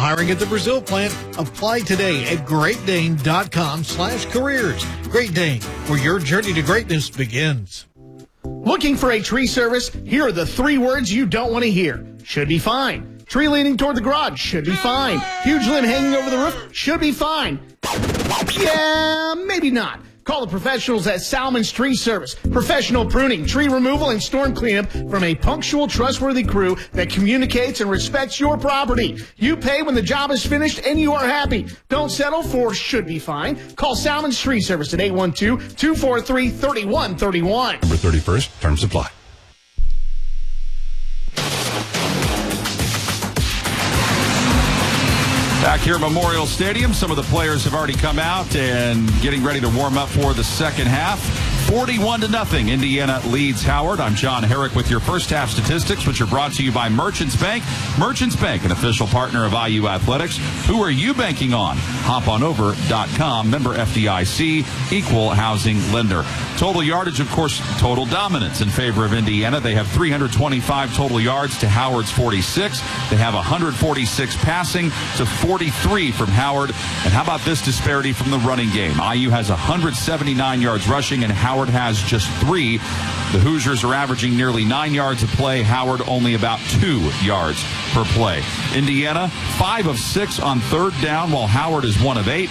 hiring at the Brazil plant. Apply today at greatdane.com/careers. Great Dane, where your journey to greatness begins. Looking for a tree service? Here are the 3 words you don't want to hear. Should be fine. Tree leaning toward the garage? Should be fine. Huge limb hanging over the roof? Should be fine. Yeah, maybe not. Call the professionals at Salmon's Tree Service. Professional pruning, tree removal, and storm cleanup from a punctual, trustworthy crew that communicates and respects your property. You pay when the job is finished and you are happy. Don't settle for should be fine. Call Salmon's Tree Service at 812-243-3131. Number 31st, terms apply. Back here at Memorial Stadium, some of the players have already come out and getting ready to warm up for the second half. 41-0, Indiana leads Howard. I'm John Herrick with your first half statistics, which are brought to you by Merchants Bank. Merchants Bank, an official partner of IU Athletics. Who are you banking on? HopOnOver.com, member FDIC, equal housing lender. Total yardage, of course, total dominance in favor of Indiana. They have 325 total yards to Howard's 46. They have 146 passing to 43 from Howard. And how about this disparity from the running game? IU has 179 yards rushing and Howard has just 3. The Hoosiers are averaging nearly 9 yards a play. Howard only about 2 yards per play. Indiana, 5 of 6 on third down, while Howard is 1 of 8.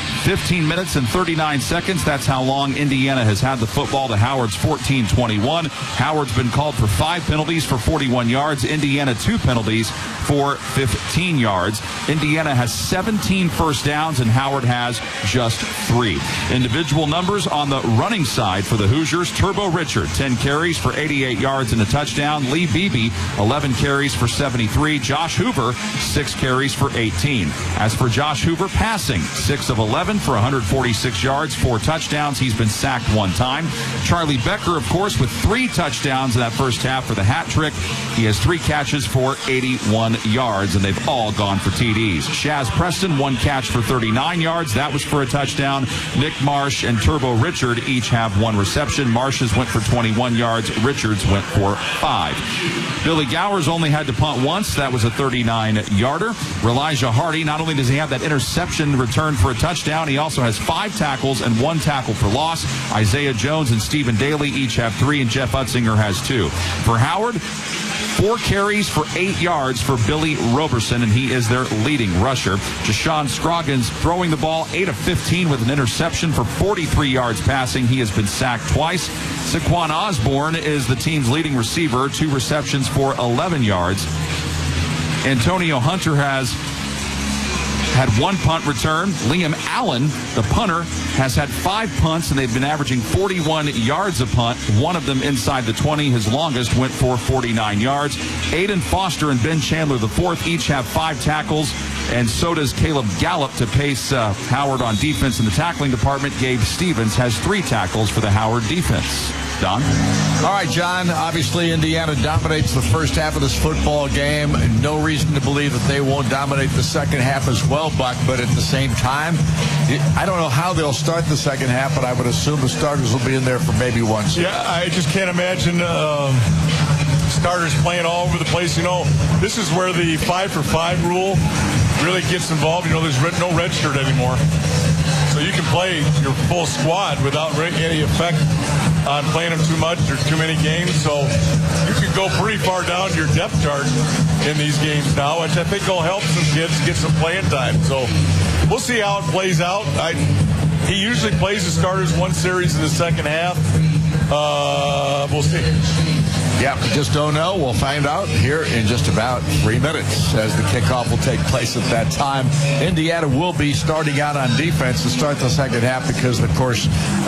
15 minutes and 39 seconds. That's how long Indiana has had the football to Howard's 14-21. Howard's been called for 5 penalties for 41 yards. Indiana 2 penalties for 15 yards. Indiana has 17 first downs and Howard has just 3. Individual numbers on the running side for the Hoosiers. Turbo Richard, 10 carries for 88 yards and a touchdown. Lee Beebe, 11 carries for 73. Josh Hoover, 6 carries for 18. As for Josh Hoover passing, 6 of 11 for 146 yards, 4 touchdowns. He's been sacked 1 time. Charlie Becker, of course, with 3 touchdowns in that first half for the hat trick. He has 3 catches for 81 yards, and they've all gone for TDs. Shaz Preston, 1 catch for 39 yards. That was for a touchdown. Nick Marsh and Turbo Richard each have 1 reception. Marsh's went for 21 yards. Richards went for 5. Billy Gowers only had to punt once. That was a 39-yarder. Elijah Hardy, not only does he have that interception return for a touchdown, he also has 5 tackles and 1 tackle for loss. Isaiah Jones and Stephen Daly each have 3, and Jeff Utzinger has 2. For Howard, 4 carries for 8 yards for Billy Roberson, and he is their leading rusher. Jashawn Scroggins throwing the ball 8 of 15 with an interception for 43 yards passing. He has been sacked twice. Saquon Osborne is the team's leading receiver, 2 receptions for 11 yards. Antonio Hunter has had 1 punt return. Liam Allen, the punter, has had 5 punts, and they've been averaging 41 yards a punt, 1 of them inside the 20. His longest went for 49 yards. Aiden Foster and Ben Chandler, the 4th, each have 5 tackles, and so does Caleb Gallup to pace Howard on defense in the tackling department. Gabe Stevens has 3 tackles for the Howard defense. Don? All right, John. Obviously, Indiana dominates the first half of this football game. No reason to believe that they won't dominate the second half as well, Buck. But at the same time, I don't know how they'll start the second half, but I would assume the starters will be in there for maybe once. Yeah, I just can't imagine starters playing all over the place. You know, this is where the 5-for-5 rule really gets involved. You know, there's no red shirt anymore. So you can play your full squad without any effect on playing them too much or too many games. So you can go pretty far down your depth chart in these games now, which I think will help some kids get some playing time. So we'll see how it plays out. He usually plays the starters 1 series in the second half. We'll see. Yeah, we just don't know. We'll find out here in just about 3 minutes as the kickoff will take place at that time. Indiana will be starting out on defense to start the second half because, of course,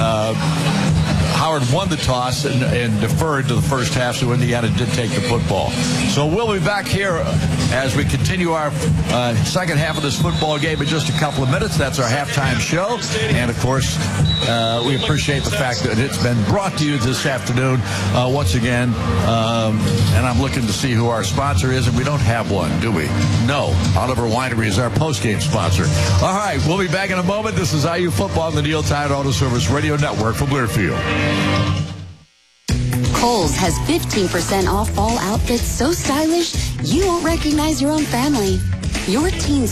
Howard won the toss and deferred to the first half, so Indiana did take the football. So we'll be back here as we continue our second half of this football game in just a couple of minutes. That's our halftime show. And, of course, we appreciate the fact that it's been brought to you this afternoon once again. And I'm looking to see who our sponsor is, and we don't have one, do we? No. Oliver Winery is our post-game sponsor. All right, we'll be back in a moment. This is IU Football on the Neil Tide Auto Service Radio Network from Learfield. Kohl's has 15% off fall outfits so stylish you won't recognize your own family. Your teen